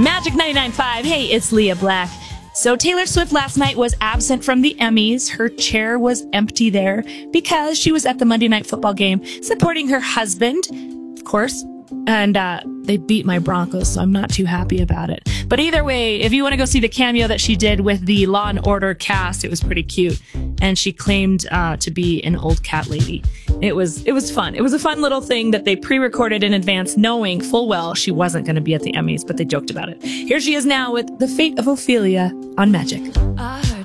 Magic 99.5. Hey, it's Leah Black. So Taylor Swift last night was absent from the Emmys. Her chair was empty there because she was at the Monday Night Football game supporting her husband, of course. And they beat my Broncos, so I'm not too happy about it. But either way, if you want to go see the cameo that she did with the Law and Order cast, it was pretty cute. And she claimed to be an old cat lady. It was fun. It was a fun little thing that they pre-recorded in advance, knowing full well she wasn't going to be at the Emmys, but they joked about it. Here she is now with The Fate of Ophelia on Magic.